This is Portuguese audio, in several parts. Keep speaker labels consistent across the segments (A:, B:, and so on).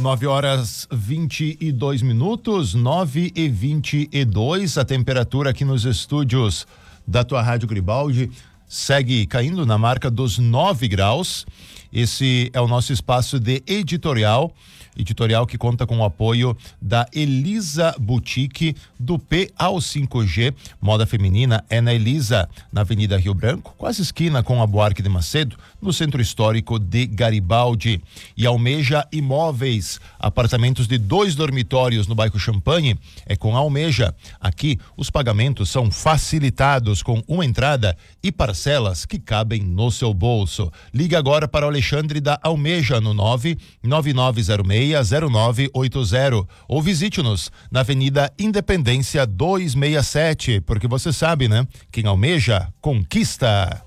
A: 9h22, 9h22, a temperatura aqui nos estúdios da tua Rádio Garibaldi segue caindo na marca dos 9 graus. Esse é o nosso espaço de editorial que conta com o apoio da Elisa Boutique, do P ao 5G. Moda feminina é na Elisa, na Avenida Rio Branco, quase esquina com a Buarque de Macedo, no centro histórico de Garibaldi. E Almeja Imóveis, apartamentos de 2 dormitórios no bairro Champagne, é com a Almeja. Aqui os pagamentos são facilitados com uma entrada e parcelas que cabem no seu bolso. Liga agora para o Alexandre da Almeja no 999060980 ou visite-nos na Avenida Independência 267, porque você sabe, né? Quem almeja, conquista.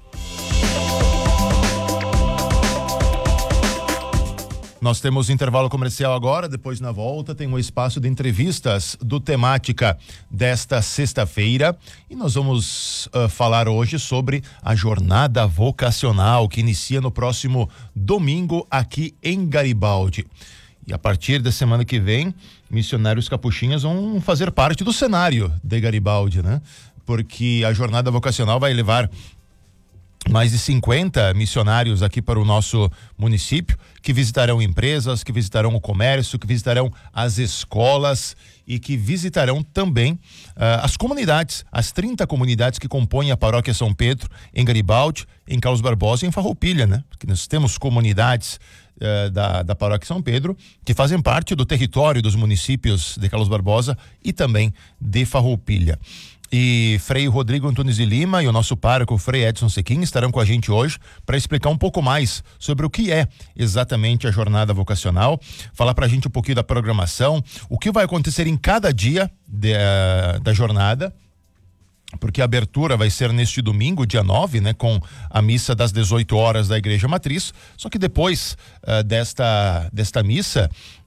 A: Nós temos intervalo comercial agora, depois na volta tem um espaço de entrevistas do Temática desta sexta-feira e nós vamos falar hoje sobre a jornada vocacional que inicia no próximo domingo aqui em Garibaldi. E a partir da semana que vem, missionários capuchinhas vão fazer parte do cenário de Garibaldi, né? Porque a jornada vocacional vai levar mais de 50 missionários aqui para o nosso município, que visitarão empresas, que visitarão o comércio, que visitarão as escolas e que visitarão também as comunidades, as 30 comunidades que compõem a Paróquia São Pedro em Garibaldi, em Carlos Barbosa e em Farroupilha, né? Porque nós temos comunidades da Paróquia São Pedro que fazem parte do território dos municípios de Carlos Barbosa e também de Farroupilha. E Frei Rodrigo Antunes de Lima e o nosso pároco Frei Edson Sequim estarão com a gente hoje para explicar um pouco mais sobre o que é exatamente a jornada vocacional, falar pra gente um pouquinho da programação, o que vai acontecer em cada dia da jornada, porque a abertura vai ser neste domingo, dia 9, né, com a missa das 18 horas da Igreja Matriz, só que depois desta missa,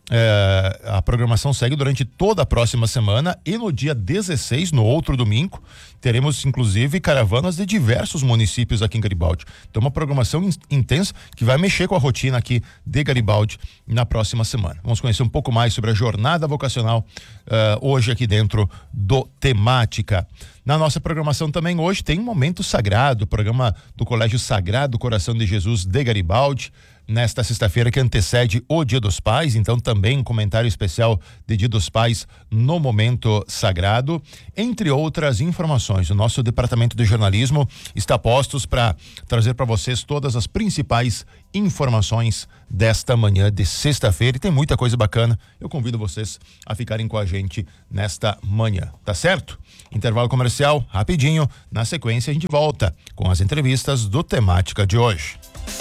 A: a programação segue durante toda a próxima semana e no dia 16, no outro domingo, teremos inclusive caravanas de diversos municípios aqui em Garibaldi. Então uma programação intensa que vai mexer com a rotina aqui de Garibaldi na próxima semana. Vamos conhecer um pouco mais sobre a jornada vocacional hoje aqui dentro do Temática. Na nossa programação também hoje tem um momento sagrado, o programa do Colégio Sagrado Coração de Jesus de Garibaldi, nesta sexta-feira que antecede o Dia dos Pais, então também um comentário especial de Dia dos Pais no Momento Sagrado, entre outras informações. O nosso departamento de jornalismo está postos para trazer para vocês todas as principais informações desta manhã de sexta-feira e tem muita coisa bacana. Eu convido vocês a ficarem com a gente nesta manhã, tá certo? Intervalo comercial, rapidinho. Na sequência a gente volta com as entrevistas do Temática de hoje.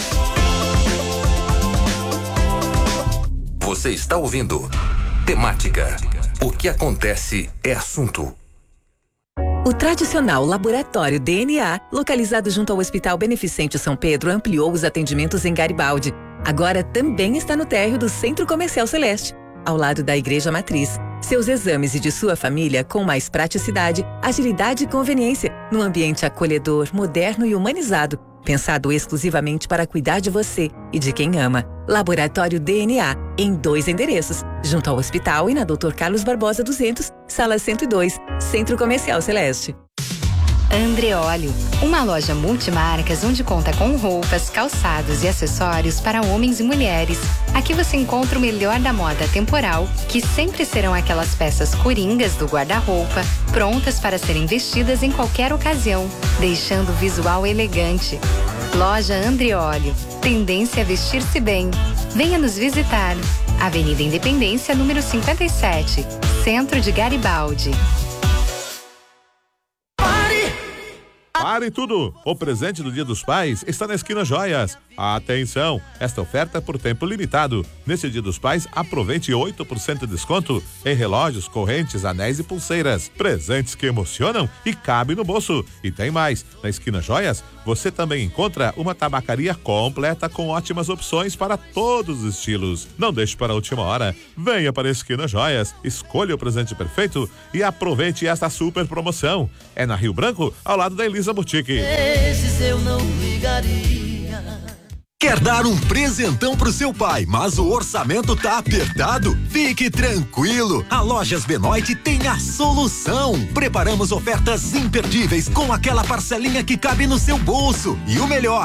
B: Você está ouvindo Temática. O que acontece é assunto.
C: O tradicional laboratório DNA, localizado junto ao Hospital Beneficente São Pedro, ampliou os atendimentos em Garibaldi. Agora também está no térreo do Centro Comercial Celeste, ao lado da Igreja Matriz. Seus exames e de sua família com mais praticidade, agilidade e conveniência, num ambiente acolhedor, moderno e humanizado, pensado exclusivamente para cuidar de você e de quem ama. Laboratório DNA, em 2 endereços, junto ao hospital e na Dr. Carlos Barbosa 200, sala 102, Centro Comercial Celeste.
D: Andreolio, uma loja multimarcas onde conta com roupas, calçados e acessórios para homens e mulheres. Aqui você encontra o melhor da moda temporal, que sempre serão aquelas peças coringas do guarda-roupa, prontas para serem vestidas em qualquer ocasião, deixando o visual elegante. Loja Andreolio, tendência a vestir-se bem. Venha nos visitar. Avenida Independência, número 57, Centro de Garibaldi.
E: Pare tudo! O presente do Dia dos Pais está na Esquina Joias. Atenção! Esta oferta é por tempo limitado. Nesse Dia dos Pais, aproveite 8% de desconto em relógios, correntes, anéis e pulseiras. Presentes que emocionam e cabem no bolso. E tem mais! Na Esquina Joias, você também encontra uma tabacaria completa com ótimas opções para todos os estilos. Não deixe para a última hora. Venha para a Esquina Joias, escolha o presente perfeito e aproveite esta super promoção. É na Rio Branco, ao lado da Elisa Boutique.
F: Esses eu não ligaria. Quer dar um presentão pro seu pai, mas o orçamento tá apertado? Fique tranquilo, a Lojas Benoit tem a solução. Preparamos ofertas imperdíveis com aquela parcelinha que cabe no seu bolso. E o melhor,